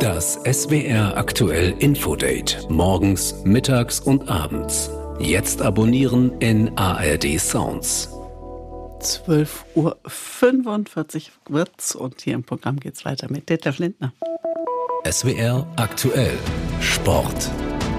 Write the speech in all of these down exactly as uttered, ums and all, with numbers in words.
Das S W R aktuell Infodate. Morgens, mittags und abends. Jetzt abonnieren in A R D Sounds. zwölf Uhr fünfundvierzig wird's und hier im Programm geht's weiter mit Detlef Lindner. S W R aktuell Sport.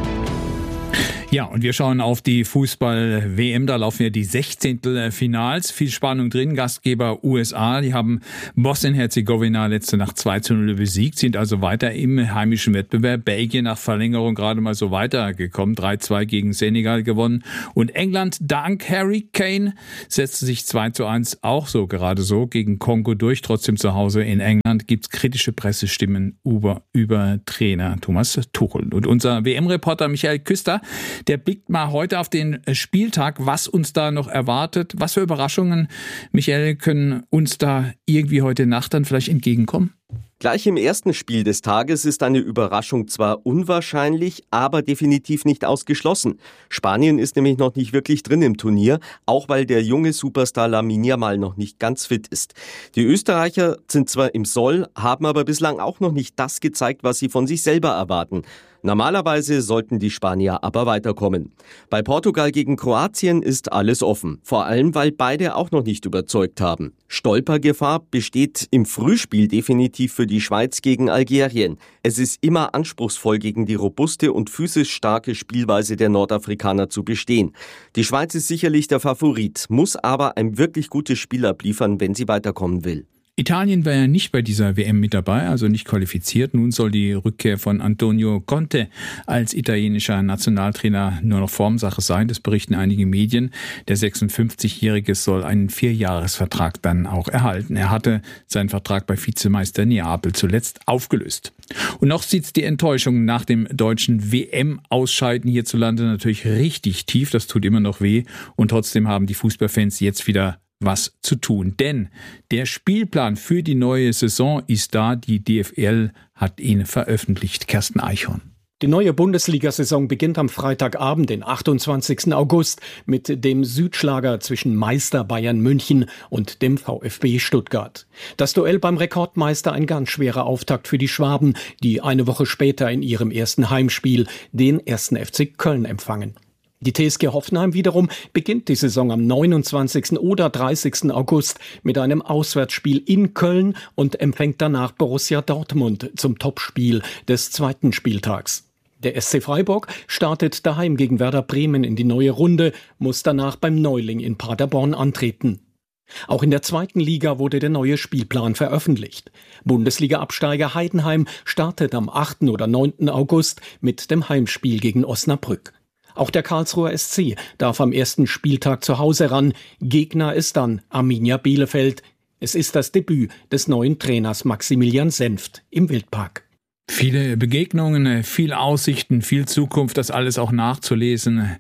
Ja, und wir schauen auf die Fußball-W M. Da laufen ja die Sechzehntelfinals. Viel Spannung drin. Gastgeber U S A, die haben Bosnien-Herzegowina letzte Nacht zwei zu null besiegt, sind also weiter im heimischen Wettbewerb. Belgien nach Verlängerung gerade mal so weitergekommen. drei zwei gegen Senegal gewonnen. Und England dank Harry Kane setzte sich zwei zu eins auch so gerade so gegen Kongo durch. Trotzdem zu Hause in England gibt's kritische Pressestimmen über, über Trainer Thomas Tuchel. Und unser W M-Reporter Michael Küster, der blickt mal heute auf den Spieltag, was uns da noch erwartet. Was für Überraschungen, Michael, können uns da irgendwie heute Nacht dann vielleicht entgegenkommen? Gleich im ersten Spiel des Tages ist eine Überraschung zwar unwahrscheinlich, aber definitiv nicht ausgeschlossen. Spanien ist nämlich noch nicht wirklich drin im Turnier, auch weil der junge Superstar Lamine Yamal noch nicht ganz fit ist. Die Österreicher sind zwar im Soll, haben aber bislang auch noch nicht das gezeigt, was sie von sich selber erwarten. Normalerweise sollten die Spanier aber weiterkommen. Bei Portugal gegen Kroatien ist alles offen, vor allem weil beide auch noch nicht überzeugt haben. Stolpergefahr besteht im Frühspiel definitiv für die Schweiz gegen Algerien. Es ist immer anspruchsvoll, gegen die robuste und physisch starke Spielweise der Nordafrikaner zu bestehen. Die Schweiz ist sicherlich der Favorit, muss aber ein wirklich gutes Spiel abliefern, wenn sie weiterkommen will. Italien war ja nicht bei dieser W M mit dabei, also nicht qualifiziert. Nun soll die Rückkehr von Antonio Conte als italienischer Nationaltrainer nur noch Formsache sein. Das berichten einige Medien. Der sechsundfünfzigjährige soll einen Vierjahresvertrag dann auch erhalten. Er hatte seinen Vertrag bei Vizemeister Neapel zuletzt aufgelöst. Und noch sitzt die Enttäuschung nach dem deutschen W M-Ausscheiden hierzulande natürlich richtig tief. Das tut immer noch weh. Und trotzdem haben die Fußballfans jetzt wieder was zu tun. Denn der Spielplan für die neue Saison ist da. Die D F L hat ihn veröffentlicht. Kerstin Eichhorn. Die neue Bundesliga-Saison beginnt am Freitagabend, den achtundzwanzigsten August, mit dem Südschlager zwischen Meister Bayern München und dem VfB Stuttgart. Das Duell beim Rekordmeister ein ganz schwerer Auftakt für die Schwaben, die eine Woche später in ihrem ersten Heimspiel den ersten F C Köln empfangen. Die T S G Hoffenheim wiederum beginnt die Saison am neunundzwanzigsten oder dreißigsten August mit einem Auswärtsspiel in Köln und empfängt danach Borussia Dortmund zum Topspiel des zweiten Spieltags. Der S C Freiburg startet daheim gegen Werder Bremen in die neue Runde, muss danach beim Neuling in Paderborn antreten. Auch in der zweiten Liga wurde der neue Spielplan veröffentlicht. Bundesliga-Absteiger Heidenheim startet am achten oder neunten August mit dem Heimspiel gegen Osnabrück. Auch der Karlsruher S C darf am ersten Spieltag zu Hause ran. Gegner ist dann Arminia Bielefeld. Es ist das Debüt des neuen Trainers Maximilian Senft im Wildpark. Viele Begegnungen, viele Aussichten, viel Zukunft, das alles auch nachzulesen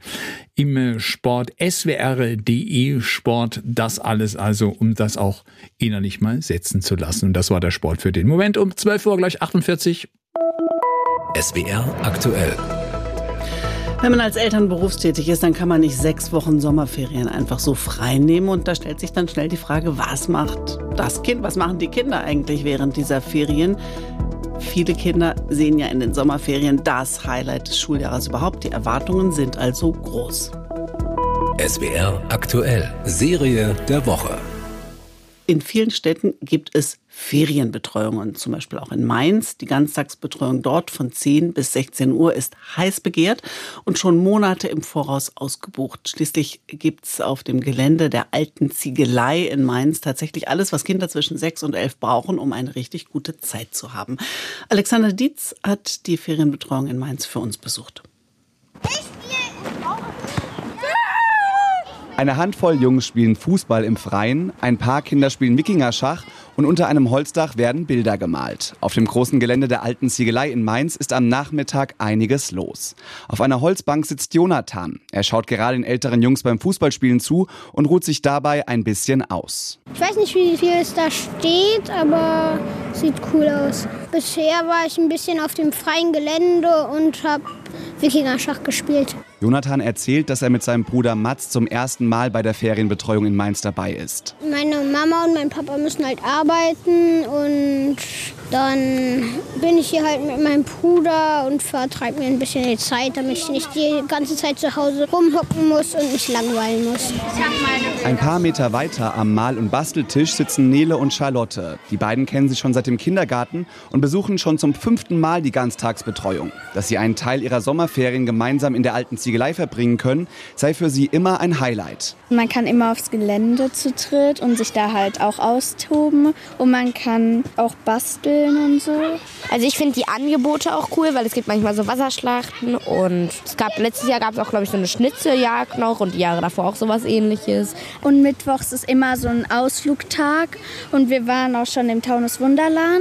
im Sport. S W R punkt de Sport, das alles also, um das auch innerlich mal setzen zu lassen. Und das war der Sport für den Moment. Um zwölf Uhr gleich achtundvierzig. S W R aktuell. Wenn man als Eltern berufstätig ist, dann kann man nicht sechs Wochen Sommerferien einfach so frei nehmen. Und da stellt sich dann schnell die Frage, was macht das Kind, was machen die Kinder eigentlich während dieser Ferien? Viele Kinder sehen ja in den Sommerferien das Highlight des Schuljahres überhaupt. Die Erwartungen sind also groß. S W R aktuell. Serie der Woche. In vielen Städten gibt es Ferienbetreuungen, zum Beispiel auch in Mainz. Die Ganztagsbetreuung dort von zehn bis sechzehn Uhr ist heiß begehrt und schon Monate im Voraus ausgebucht. Schließlich gibt's auf dem Gelände der alten Ziegelei in Mainz tatsächlich alles, was Kinder zwischen sechs und elf brauchen, um eine richtig gute Zeit zu haben. Alexander Dietz hat die Ferienbetreuung in Mainz für uns besucht. Eine Handvoll Jungs spielen Fußball im Freien, ein paar Kinder spielen Wikingerschach und unter einem Holzdach werden Bilder gemalt. Auf dem großen Gelände der alten Ziegelei in Mainz ist am Nachmittag einiges los. Auf einer Holzbank sitzt Jonathan. Er schaut gerade den älteren Jungs beim Fußballspielen zu und ruht sich dabei ein bisschen aus. Ich weiß nicht, wie viel es da steht, aber sieht cool aus. Bisher war ich ein bisschen auf dem freien Gelände und habe Wikingerschach gespielt. Jonathan erzählt, dass er mit seinem Bruder Mats zum ersten Mal bei der Ferienbetreuung in Mainz dabei ist. Meine Mama und mein Papa müssen halt arbeiten und dann bin ich hier halt mit meinem Bruder und vertreibe mir ein bisschen die Zeit, damit ich nicht die ganze Zeit zu Hause rumhocken muss und mich langweilen muss. Ein paar Meter weiter am Mal- und Basteltisch sitzen Nele und Charlotte. Die beiden kennen sich schon seit dem Kindergarten und besuchen schon zum fünften Mal die Ganztagsbetreuung. Dass sie einen Teil ihrer Sommerferien gemeinsam in der alten Ziegelei verbringen können, sei für sie immer ein Highlight. Man kann immer aufs Gelände zu dritt und sich da halt auch austoben und man kann auch basteln und so. Also ich finde die Angebote auch cool, weil es gibt manchmal so Wasserschlachten und es gab letztes Jahr gab es auch, glaube ich, so eine Schnitzeljagd noch und die Jahre davor auch sowas Ähnliches. Und mittwochs ist immer so ein Ausflugtag und wir waren auch schon im Taunus Wunderland.